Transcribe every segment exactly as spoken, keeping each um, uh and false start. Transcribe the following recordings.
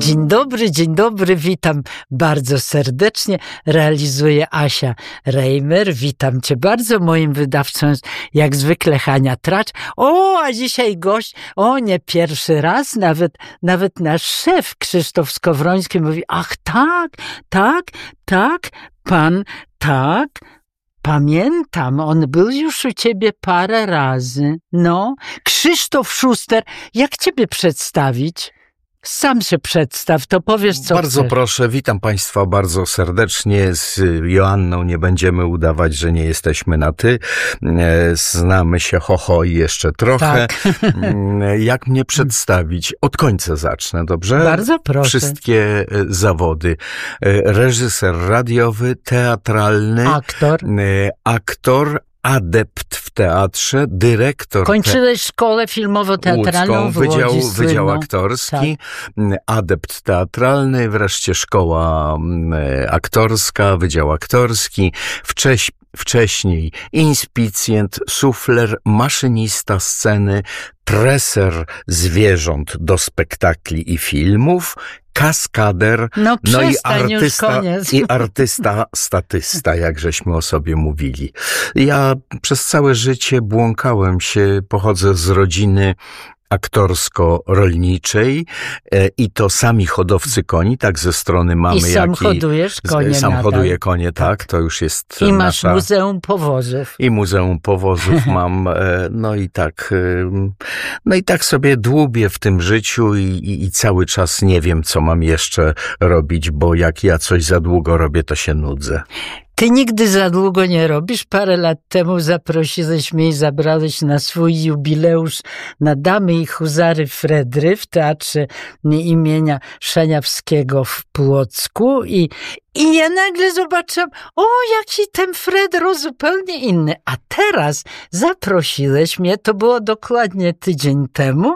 Dzień dobry, dzień dobry, witam bardzo serdecznie. Realizuje Asia Reimer. Witam cię bardzo. Moim wydawcą jest jak zwykle Hania Tracz. O, a dzisiaj gość, o nie pierwszy raz, nawet, nawet nasz szef Krzysztof Skowroński mówi, ach tak, tak, tak, pan, tak. Pamiętam, on był już u ciebie parę razy. No, Krzysztof Szuster, jak ciebie przedstawić? Sam się przedstaw, to powiesz, co Bardzo chcesz. proszę, witam Państwa bardzo serdecznie. Z Joanną nie będziemy udawać, że nie jesteśmy na ty. Znamy się ho, ho i jeszcze trochę. Tak. Jak mnie przedstawić? Od końca zacznę, dobrze? Bardzo proszę. Wszystkie zawody. Reżyser radiowy, teatralny. Aktor. Aktor. Adept w teatrze, dyrektor... Kończyłeś szkołę filmowo-teatralną w Łodzi, Wydział, słynną. Wydział Aktorski, tak. Adept teatralny, wreszcie szkoła aktorska, Wydział Aktorski, wcześ, wcześniej inspicjent, sufler, maszynista sceny, treser zwierząt do spektakli i filmów, kaskader, no, no i przestań, już artysta, koniec. i artysta statysta, jak żeśmy o sobie mówili. Ja przez całe życie błąkałem się, pochodzę z rodziny aktorsko-rolniczej e, i to sami hodowcy koni, tak ze strony mamy. I sam jak hodujesz konie. Sam nadal. hoduję konie, tak, to już jest I masz nasza... muzeum powozów. I muzeum powozów mam, e, no i tak, e, no i tak sobie dłubię w tym życiu i, i, i cały czas nie wiem, co mam jeszcze robić, bo jak ja coś za długo robię, to się nudzę. Ty nigdy za długo nie robisz. Parę lat temu zaprosiłeś mnie i zabrałeś na swój jubileusz na Damy i Huzary Fredry w Teatrze imienia Szaniawskiego w Płocku i, i ja nagle zobaczyłam, o, jaki ten Fredro zupełnie inny. A teraz zaprosiłeś mnie, to było dokładnie tydzień temu,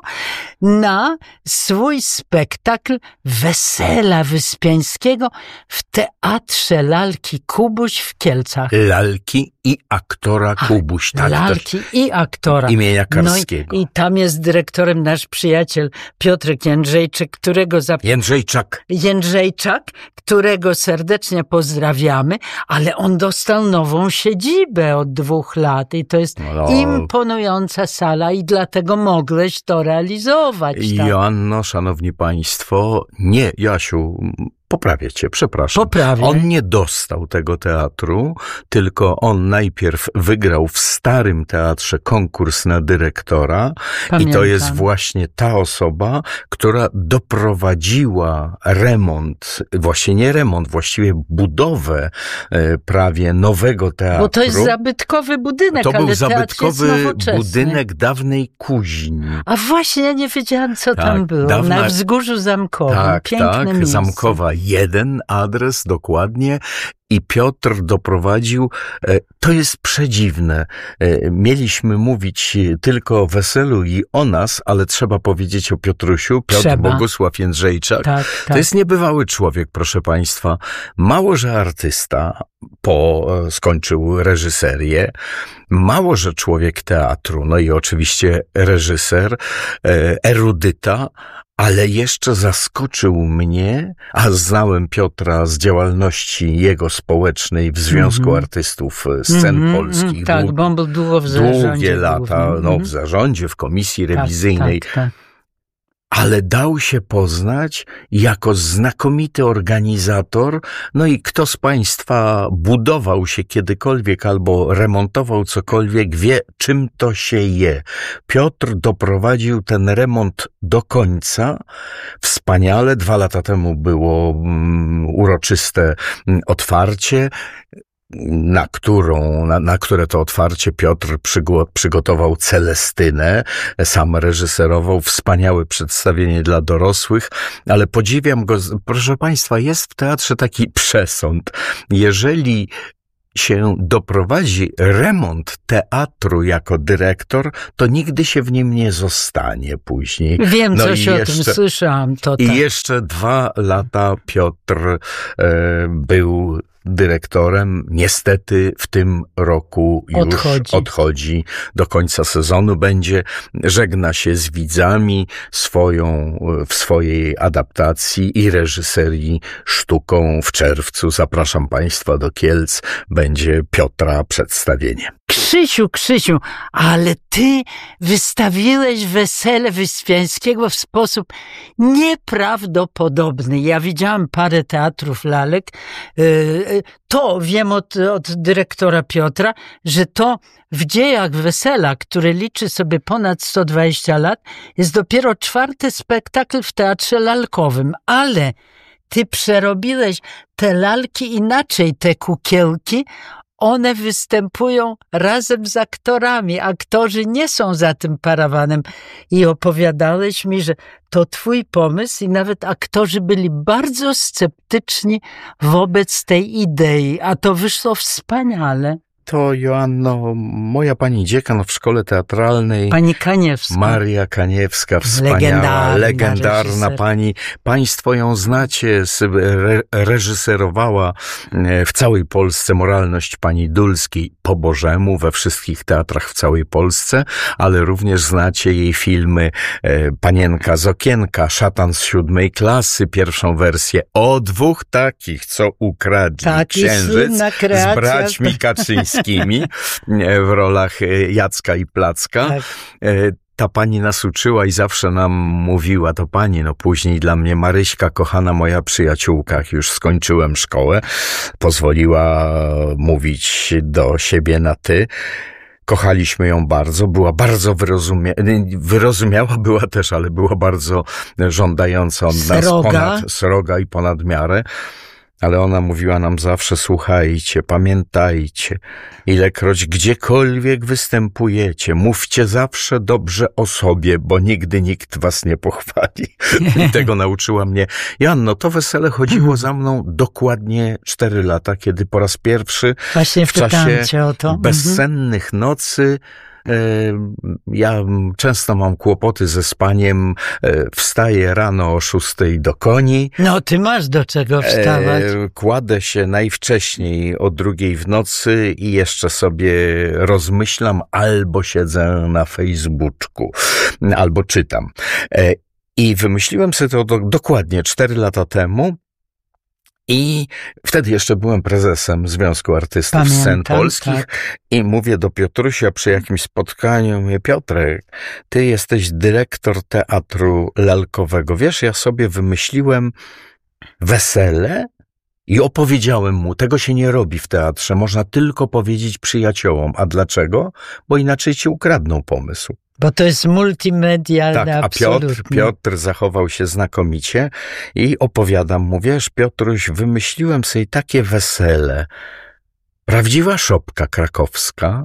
na swój spektakl Wesela Wyspiańskiego w Teatrze Lalki Kubuś w Kielcach. Lalki i aktora Kubuś. Tak, Lalki i aktora. Imienia Karskiego. No i, i tam jest dyrektorem nasz przyjaciel Piotrek Jędrzejczyk, którego zap... Jędrzejczak. Jędrzejczak, którego serdecznie pozdrawiamy, ale on dostał nową siedzibę od dwóch lat i to jest no. imponująca sala i dlatego mogłeś to realizować. Tak? Joanno, szanowni państwo, nie, Jasiu, poprawię cię, przepraszam. Poprawię. On nie dostał tego teatru, tylko on najpierw wygrał w Starym Teatrze konkurs na dyrektora. Pamiętam. I to jest właśnie ta osoba, która doprowadziła remont, właśnie nie remont, właściwie budowę e, prawie nowego teatru. Bo to jest zabytkowy budynek, To ale był zabytkowy nowoczesny. budynek dawnej kuźni. A właśnie, ja nie wiedziałam, co Tak, tam było. dawna- Na Wzgórzu Zamkowym. Tak, Piękne tak, miejsce. Zamkowa jeden, adres dokładnie. I Piotr doprowadził, to jest przedziwne, mieliśmy mówić tylko o weselu i o nas, ale trzeba powiedzieć o Piotrusiu, Piotr Trzeba. Bogusław Jędrzejczak. Tak, To tak. jest niebywały człowiek, proszę państwa. Mało, że artysta, po skończył reżyserię, mało, że człowiek teatru, no i oczywiście reżyser, erudyta, ale jeszcze zaskoczył mnie, a znałem Piotra z działalności jego społecznej w Związku mm-hmm. Artystów Scen mm-hmm, Polskich. Tak, Dłu- bo on był długo w zarządzie. Długie lata, głównym. no w zarządzie, w komisji rewizyjnej. Tak, tak, tak. Ale dał się poznać jako znakomity organizator. No i kto z państwa budował się kiedykolwiek albo remontował cokolwiek, wie, czym to się je. Piotr doprowadził ten remont do końca. Wspaniale. Dwa lata temu było um, uroczyste um, otwarcie. Na którą, na, na które to otwarcie Piotr przygo, przygotował Celestynę, sam reżyserował, wspaniałe przedstawienie dla dorosłych, ale podziwiam go, proszę państwa, jest w teatrze taki przesąd. Jeżeli się doprowadzi remont teatru jako dyrektor, to nigdy się w nim nie zostanie później. Wiem, no coś i o jeszcze, tym słyszałam. To I tak. jeszcze dwa lata Piotr e, był dyrektorem. Niestety w tym roku już odchodzi. odchodzi do końca sezonu. Będzie, żegna się z widzami swoją, w swojej adaptacji i reżyserii sztuką w czerwcu. Zapraszam Państwa do Kielc. Będzie Piotra przedstawienie. Krzysiu, Krzysiu, ale ty wystawiłeś Wesele Wyspiańskiego w sposób nieprawdopodobny. Ja widziałam parę teatrów lalek. To wiem od, od dyrektora Piotra, że to w dziejach Wesela, który liczy sobie ponad sto dwadzieścia lat, jest dopiero czwarty spektakl w teatrze lalkowym, ale ty przerobiłeś te lalki inaczej, te kukiełki. One występują razem z aktorami. Aktorzy nie są za tym parawanem. I opowiadałeś mi, że to twój pomysł i nawet aktorzy byli bardzo sceptyczni wobec tej idei. A to wyszło wspaniale. To, Joanno, moja pani dziekan w szkole teatralnej. Pani Kaniewska. Maria Kaniewska, wspaniała, legendarna, legendarna reżyser. pani. Państwo ją znacie, re, reżyserowała w całej Polsce Moralność pani Dulskiej po Bożemu, we wszystkich teatrach w całej Polsce, ale również znacie jej filmy Panienka z okienka, Szatan z siódmej klasy, pierwszą wersję o dwóch takich, co ukradli Taki księżyc kreacja. z braćmi Kaczyńskimi w rolach Jacka i Placka. Tak. Ta pani nas uczyła i zawsze nam mówiła, to pani, no później dla mnie Maryśka, kochana moja przyjaciółka, jak już skończyłem szkołę, pozwoliła mówić do siebie na ty. Kochaliśmy ją bardzo, była bardzo wyrozumia... wyrozumiała była też, ale była bardzo żądająca od nas, sroga. ponad sroga i ponad miarę. Ale ona mówiła nam zawsze, słuchajcie, pamiętajcie, ilekroć gdziekolwiek występujecie, mówcie zawsze dobrze o sobie, bo nigdy nikt was nie pochwali. Tego nauczyła mnie. Janno, to wesele chodziło za mną dokładnie cztery lata, kiedy po raz pierwszy Właśnie w czasie o to. bezsennych nocy ja często mam kłopoty ze spaniem, wstaję rano o szóstej do koni. No, ty masz do czego wstawać. Kładę się najwcześniej o drugiej w nocy i jeszcze sobie rozmyślam, albo siedzę na Facebooku, albo czytam. I wymyśliłem sobie to do, dokładnie cztery lata temu. I wtedy jeszcze byłem prezesem Związku Artystów Pamiętam, Scen Polskich tak. I mówię do Piotrusia przy jakimś spotkaniu, mówię, Piotrek, ty jesteś dyrektor teatru lalkowego. Wiesz, ja sobie wymyśliłem wesele i opowiedziałem mu, tego się nie robi w teatrze, można tylko powiedzieć przyjaciołom. A dlaczego? Bo inaczej ci ukradną pomysł. Bo to jest multimedialne, tak, a absolutnie. Piotr, Piotr zachował się znakomicie i opowiadam mu, wiesz, Piotruś, wymyśliłem sobie takie wesele. Prawdziwa szopka krakowska,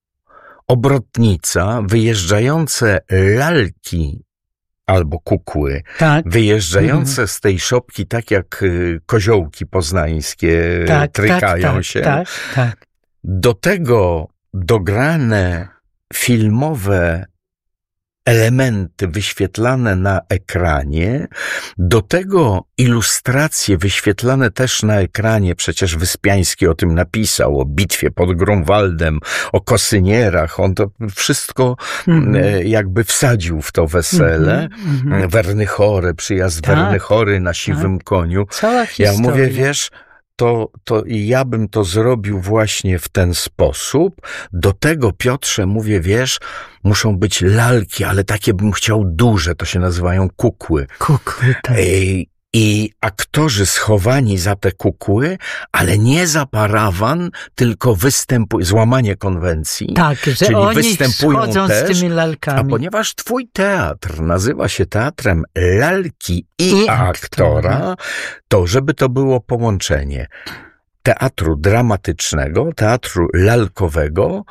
obrotnica, wyjeżdżające lalki albo kukły, tak. wyjeżdżające z tej szopki tak jak koziołki poznańskie tak, trykają tak, tak, się. Tak, tak. Do tego dograne filmowe elementy wyświetlane na ekranie, do tego ilustracje wyświetlane też na ekranie, przecież Wyspiański o tym napisał, o bitwie pod Grunwaldem, o kosynierach, on to wszystko mm-hmm. jakby wsadził w to wesele. Mm-hmm. Wernychory, przyjazd tak. Wernychory na siwym tak. koniu. Cała historia. Ja mówię, wiesz, To, to ja bym to zrobił właśnie w ten sposób. Do tego, Piotrze, mówię, wiesz, muszą być lalki, ale takie bym chciał duże, to się nazywają kukły. Kukły, tak. I, i aktorzy schowani za te kukły, ale nie za parawan, tylko występują, złamanie konwencji. Tak, że czyli oni występują schodzą też, z tymi lalkami. A ponieważ twój teatr nazywa się teatrem lalki i, I aktora, aktora, to żeby to było połączenie teatru dramatycznego, teatru lalkowego,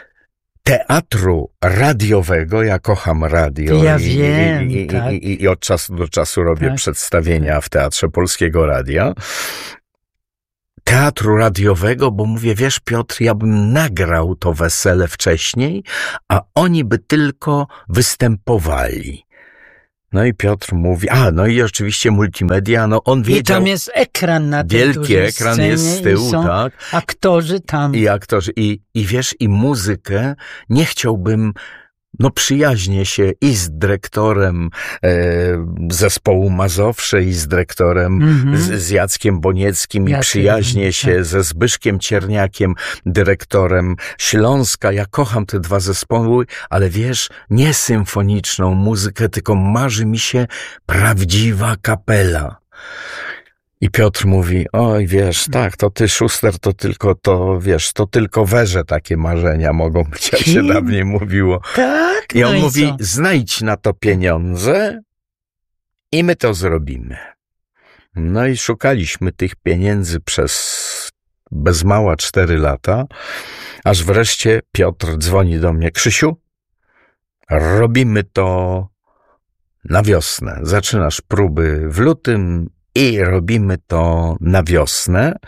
teatru radiowego, ja kocham radio ja i, wiem, i, i, tak. i, i, i od czasu do czasu robię tak. przedstawienia w Teatrze Polskiego Radia. Teatru radiowego, bo mówię, wiesz, Piotr, ja bym nagrał to wesele wcześniej, a oni by tylko występowali. No i Piotr mówi, a no i oczywiście multimedia, no on wiedział. I tam jest ekran na tej wielki dużej ekran scenie jest z tyłu, i są tak. aktorzy tam. I aktorzy, i, i wiesz, i muzykę nie chciałbym, no przyjaźnię się i z dyrektorem e, zespołu Mazowsze, i z dyrektorem Mhm. z, z Jackiem Bonieckim, i Jacek, przyjaźnię się tak. ze Zbyszkiem Cierniakiem, dyrektorem Śląska. Ja kocham te dwa zespoły, ale wiesz, nie symfoniczną muzykę, tylko marzy mi się prawdziwa kapela. I Piotr mówi, oj wiesz, tak, to ty, Szuster, to tylko to, wiesz, to tylko werze takie marzenia mogą być, jak się dawniej mówiło. Tak, I on no i mówi, co? znajdź na to pieniądze i my to zrobimy. No i szukaliśmy tych pieniędzy przez bez mała cztery lata, aż wreszcie Piotr dzwoni do mnie, Krzysiu, robimy to na wiosnę. Zaczynasz próby w lutym, i robimy to na wiosnę.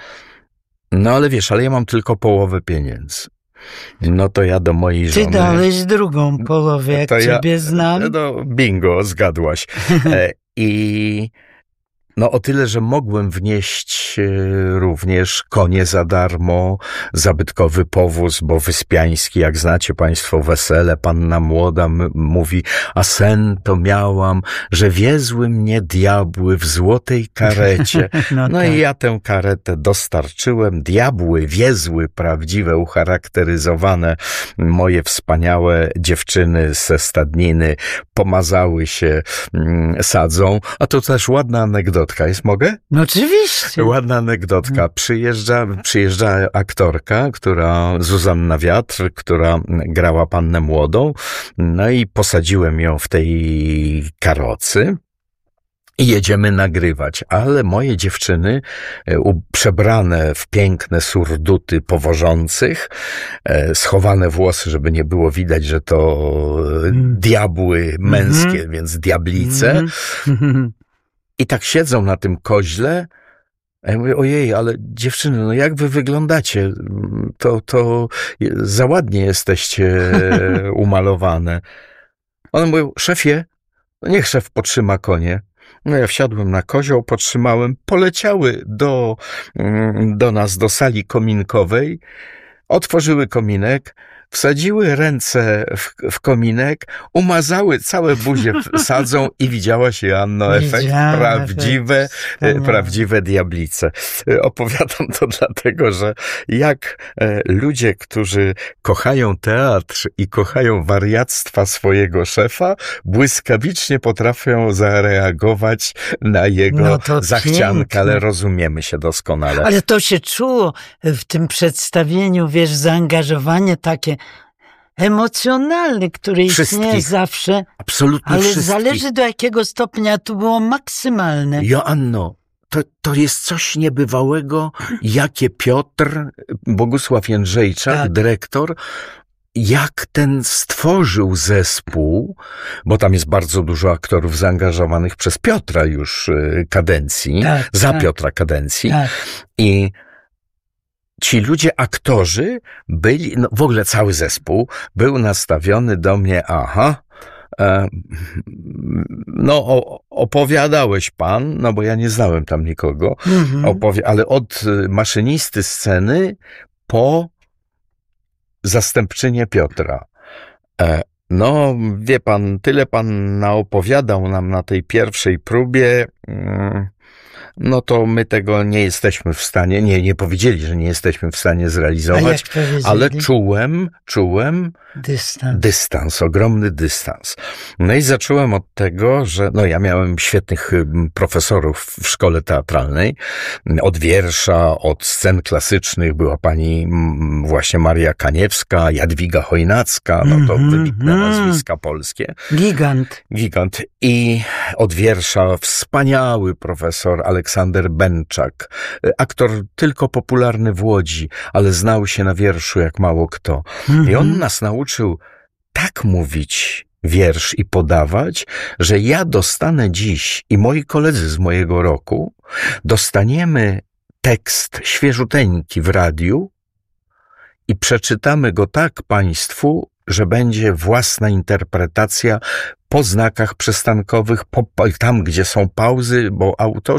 No ale wiesz, ale ja mam tylko połowę pieniędzy. No to ja do mojej żony... Ty dałeś drugą połowę, jak to ciebie ja, znam. No bingo, zgadłaś. E, I no o tyle, że mogłem wnieść e, również konie za darmo, zabytkowy powóz, bo wyspiański, jak znacie państwo, wesele, panna młoda m- mówi, a sen to miałam, że wiezły mnie diabły w złotej karecie. No, No tak. i ja tę karetę dostarczyłem. Diabły, wiezły prawdziwe, ucharakteryzowane, moje wspaniałe dziewczyny ze stadniny pomazały się mm, sadzą. A to też ładna anegdotka jest, mogę? No oczywiście. Ładna anegdotka. Przyjeżdża, przyjeżdża aktorka, która, Zuzanna Wiatr, która grała pannę młodą. No i posadziłem ją w tej karocy. I jedziemy nagrywać, ale moje dziewczyny, przebrane w piękne surduty powożących, schowane włosy, żeby nie było widać, że to diabły męskie, mm-hmm. więc diablice. Mm-hmm. I tak siedzą na tym koźle. A ja mówię, ojej, ale dziewczyny, no jak wy wyglądacie? To, to za ładnie jesteście umalowane. One mówią, szefie, niech szef potrzyma konie. No ja wsiadłem na kozioł, podtrzymałem, poleciały do, do nas, do sali kominkowej, otworzyły kominek, wsadziły ręce w, w kominek, umazały całe buzie sadzą i widziała się, Anno, efekt. Widziałem Prawdziwe, efekt. prawdziwe diablice. Opowiadam to dlatego, że jak ludzie, którzy kochają teatr i kochają wariactwa swojego szefa, błyskawicznie potrafią zareagować na jego no zachciankę, piękne. ale rozumiemy się doskonale. Ale to się czuło w tym przedstawieniu, wiesz, zaangażowanie takie emocjonalny, który istnieje zawsze. Absolutnie ale wszystkich. zależy do jakiego stopnia tu było maksymalne. Joanno, to, to jest coś niebywałego, jakie Piotr, Bogusław Jędrzejczak, tak. dyrektor, jak ten stworzył zespół, bo tam jest bardzo dużo aktorów zaangażowanych przez Piotra już kadencji, tak, za tak. Piotra kadencji. Tak. I ci ludzie, aktorzy byli, no w ogóle cały zespół był nastawiony do mnie, aha, e, no o, opowiadałeś pan, no bo ja nie znałem tam nikogo, mm-hmm. opowi- ale od maszynisty sceny po zastępczynię Piotra. E, no wie pan, tyle pan naopowiadał nam na tej pierwszej próbie, mm, no to my tego nie jesteśmy w stanie, nie, nie powiedzieli, że nie jesteśmy w stanie zrealizować, ale czułem, czułem dystans. dystans, ogromny dystans. No i zacząłem od tego, że no ja miałem świetnych profesorów w szkole teatralnej, od wiersza, od scen klasycznych była pani właśnie Maria Kaniewska, Jadwiga Chojnacka, no to mm-hmm. wybitne nazwiska polskie. Gigant. Gigant. I od wiersza wspaniały profesor Aleksander Bęczak, aktor tylko popularny w Łodzi, ale znał się na wierszu jak mało kto. Mm-hmm. I on nas nauczył tak mówić wiersz i podawać, że ja dostanę dziś i moi koledzy z mojego roku dostaniemy tekst świeżuteńki w radiu i przeczytamy go tak państwu, że będzie własna interpretacja po znakach przystankowych, po, tam gdzie są pauzy, bo autorzy